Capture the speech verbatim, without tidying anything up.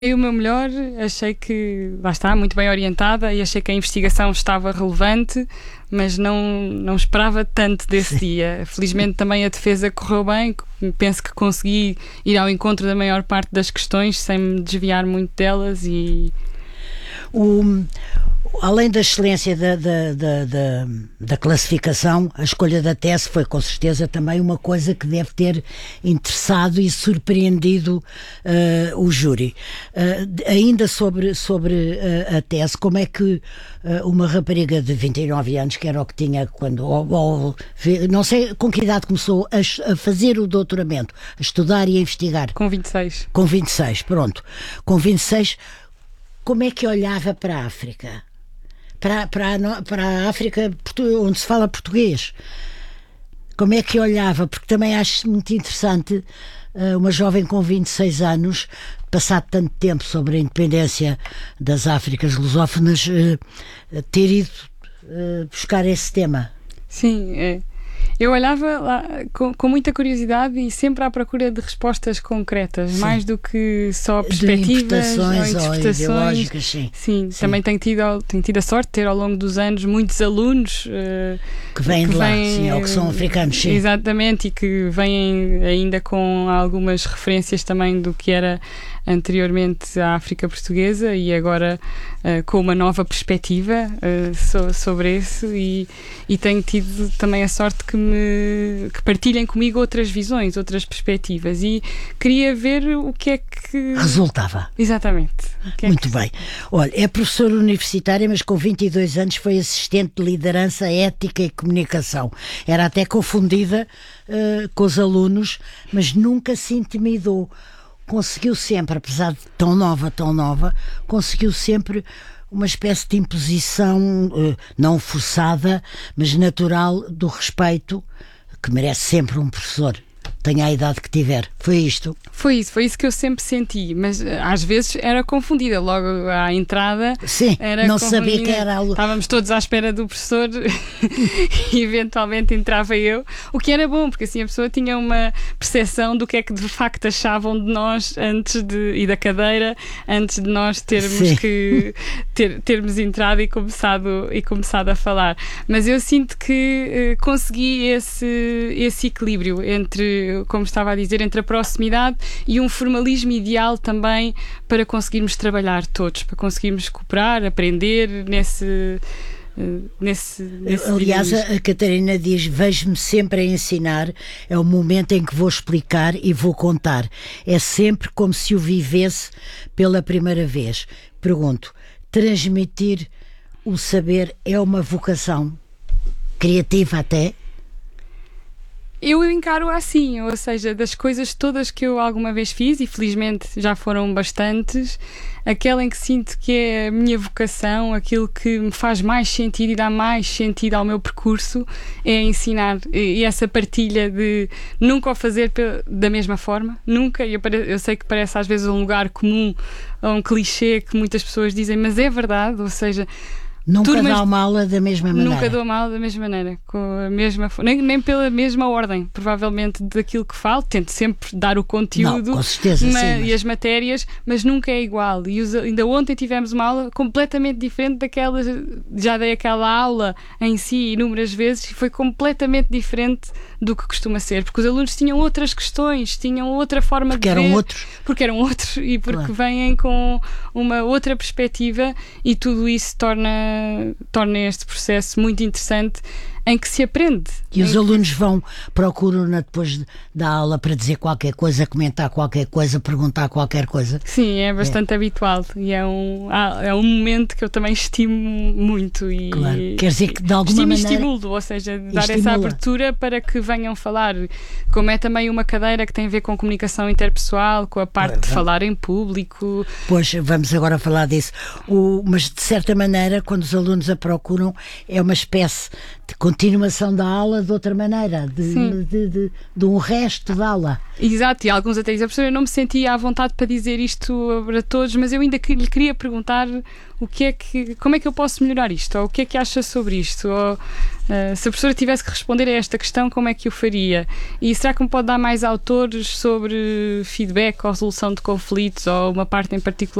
Dei o meu melhor, achei que, lá está, muito bem orientada, e achei que a investigação estava relevante, mas não, não esperava tanto desse dia. Felizmente também a defesa correu bem, penso que consegui ir ao encontro da maior parte das questões sem me desviar muito delas e... O, além da excelência da, da, da, da, da classificação, a escolha da tese foi com certeza também uma coisa que deve ter interessado e surpreendido uh, o júri. Uh, ainda sobre, sobre uh, a tese, como é que uh, uma rapariga de vinte e nove anos, que era o que tinha quando, ou, ou, não sei com que idade começou a, a fazer o doutoramento, a estudar e a investigar? Com vinte e seis. Com vinte e seis, pronto. Com vinte e seis, como é que olhava para a África? Para, para, para a África onde se fala português. Como é que olhava? Porque também acho muito interessante uh, uma jovem com vinte e seis anos, passado tanto tempo sobre a independência das Áfricas lusófonas, uh, ter ido uh, buscar esse tema. Sim, é. Eu olhava lá com, com muita curiosidade e sempre à procura de respostas concretas, sim, mais do que só perspectivas ou interpretações. Ou ideológicas, sim. Sim, sim. Também tenho tido, tenho tido a sorte de ter ao longo dos anos muitos alunos uh, que vêm de lá, vêm, sim, ou que são africanos, sim. Exatamente, e que vêm ainda com algumas referências também do que era anteriormente a África portuguesa e agora uh, com uma nova perspectiva uh, so, sobre isso e, e tenho tido também a sorte que me que partilhem comigo outras visões, outras perspectivas e queria ver o que é que resultava. Exatamente. Que Muito é que... bem. Olha, é professora universitária, mas com vinte e dois anos foi assistente de liderança, ética e comunicação. Era até confundida uh, com os alunos, mas nunca se intimidou. Conseguiu sempre, apesar de tão nova, tão nova, conseguiu sempre uma espécie de imposição, não forçada, mas natural, do respeito que merece sempre um professor, tenha a idade que tiver. Foi isto? Foi isso, foi isso que eu sempre senti, mas às vezes era confundida, logo à entrada. Sim, era não sabia que era algo. Estávamos todos à espera do professor e eventualmente entrava eu, o que era bom, porque assim a pessoa tinha uma percepção do que é que de facto achavam de nós antes de, e da cadeira, antes de nós termos Sim. que ter, termos entrado e começado, e começado a falar. Mas eu sinto que uh, consegui esse, esse equilíbrio entre, como estava a dizer, entre a proximidade e um formalismo ideal também para conseguirmos trabalhar todos, para conseguirmos cooperar, aprender nesse... Nesse, nesse Aliás, dinamismo. A Catarina diz: vejo-me sempre a ensinar, é o momento em que vou explicar e vou contar, é sempre como se o vivesse pela primeira vez. Pergunto, transmitir o saber é uma vocação criativa até? Eu encaro assim, ou seja, das coisas todas que eu alguma vez fiz, e felizmente já foram bastantes, aquela em que sinto que é a minha vocação, aquilo que me faz mais sentido e dá mais sentido ao meu percurso, é ensinar. E essa partilha de nunca o fazer da mesma forma, nunca, eu, eu sei que parece às vezes um lugar comum, ou um clichê que muitas pessoas dizem, mas é verdade, ou seja... Nunca turmas, dá uma aula da mesma maneira. Nunca dou uma aula da mesma maneira, com a mesma, nem, nem pela mesma ordem, provavelmente, daquilo que falo. Tento sempre dar o conteúdo, Não, com certeza, ma, sim, mas... e as matérias, mas nunca é igual. E os, ainda ontem tivemos uma aula completamente diferente daquela. Já dei aquela aula em si inúmeras vezes e foi completamente diferente do que costuma ser, porque os alunos tinham outras questões, tinham outra forma porque de ver. Porque eram outros. Porque eram outros e porque claro. Vêm com uma outra perspectiva e tudo isso torna, torna este processo muito interessante em que se aprende. E os alunos vão, procuram-na depois da aula para dizer qualquer coisa, comentar qualquer coisa, perguntar qualquer coisa? Sim, é bastante é. habitual e é um, é um momento que eu também estimo muito. E claro. Quer dizer que de alguma estimo maneira... estimulo, ou seja, dar estimula. essa abertura para que venham falar. Como é também uma cadeira que tem a ver com comunicação interpessoal, com a parte claro, de falar em público. Pois, vamos agora falar disso. O, mas de certa maneira, quando os alunos a procuram, é uma espécie de continuação da aula de outra maneira, de, de, de, de, de um resto da aula. Exato, e alguns até dizem, professor, eu não me sentia à vontade para dizer isto para todos, mas eu ainda que, lhe queria perguntar o que é que, como é que eu posso melhorar isto, ou o que é que acha sobre isto, ou uh, se a professora tivesse que responder a esta questão, como é que o faria? E será que me pode dar mais autores sobre feedback ou resolução de conflitos, ou uma parte em particular